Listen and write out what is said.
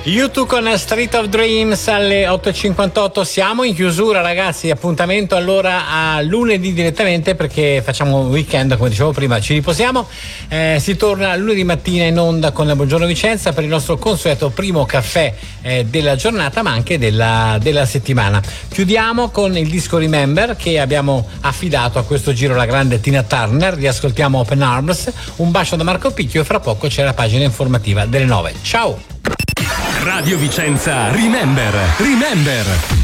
YouTube con Street of Dreams alle 8.58. Siamo in chiusura, ragazzi. Appuntamento allora a lunedì direttamente, perché facciamo un weekend, come dicevo prima, ci riposiamo. Si torna lunedì mattina in onda con Buongiorno Vicenza per il nostro consueto primo caffè della giornata, ma anche della settimana. Chiudiamo con il disco Remember che abbiamo affidato a questo giro alla grande Tina Turner. Riascoltiamo Open Arms. Un bacio da Marco Picchio e fra poco c'è la pagina informativa delle 9. Ciao! Radio Vicenza Remember.